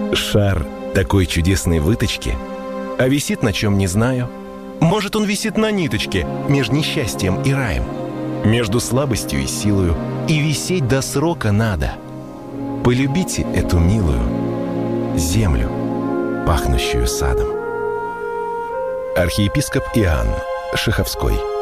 Шар такой чудесной выточки, а висит на чем не знаю. Может, он висит на ниточке между несчастьем и раем, между слабостью и силою, и висеть до срока надо. Полюбите эту милую землю, пахнущую садом. Архиепископ Иоанн Шаховской.